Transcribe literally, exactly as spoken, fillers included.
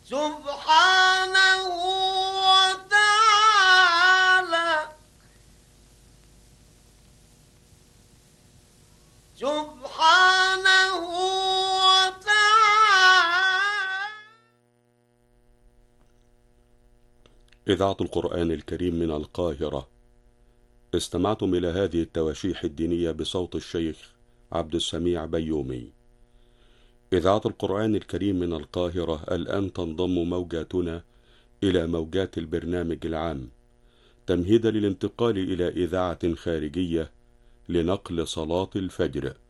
سبحانه وتعالى. سبحانه وتعالى. إذاعة القرآن الكريم من القاهرة. استمعتم إلى هذه التواشيح الدينية بصوت الشيخ عبد السميع بيومي. إذاعة القرآن الكريم من القاهرة الآن تنضم موجاتنا إلى موجات البرنامج العام، تمهيدا للانتقال إلى إذاعة خارجية لنقل صلاة الفجر.